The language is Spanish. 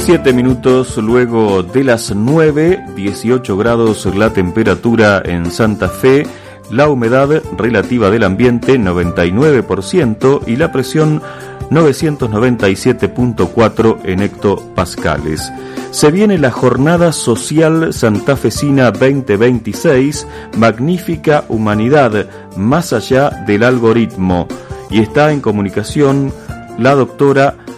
7 minutos luego de las 9, 18 grados la temperatura en Santa Fe, la humedad relativa del ambiente 99% y la presión 997.4 en hectopascales. Se viene la Jornada Social Santafesina 2026, Magnífica Humanidad, más allá del algoritmo, y está en comunicación la doctora